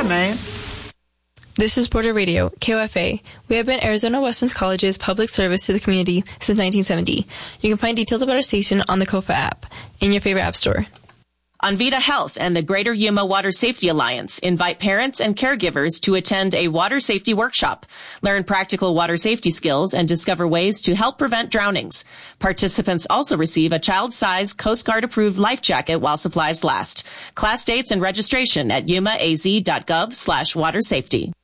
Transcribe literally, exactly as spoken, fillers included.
Yeah, man. This is Border Radio, K O F A. We have been Arizona Western College's public service to the community since nineteen seventy. You can find details about our station on the K O F A app in your favorite app store. Envita Health and the Greater Yuma Water Safety Alliance invite parents and caregivers to attend a water safety workshop. Learn practical water safety skills and discover ways to help prevent drownings. Participants also receive a child-size Coast Guard-approved life jacket while supplies last. Class dates and registration at yumaaz.gov slash water safety.